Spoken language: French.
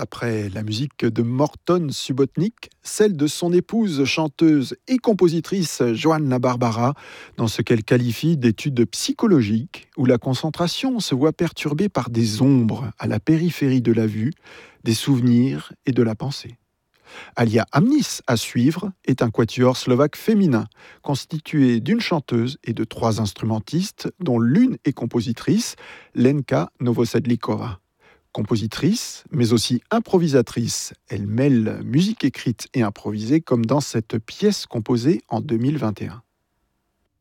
Après la musique de Morton Subotnick, celle de son épouse, chanteuse et compositrice Joanna Barbara, dans ce qu'elle qualifie d'études psychologiques où la concentration se voit perturbée par des ombres à la périphérie de la vue, des souvenirs et de la pensée. Alia Amnis, à suivre, est un quatuor slovaque féminin, constitué d'une chanteuse et de 3 instrumentistes, dont l'une est compositrice, Lenka Novosedlikova. Compositrice, mais aussi improvisatrice, elle mêle musique écrite et improvisée comme dans cette pièce composée en 2021.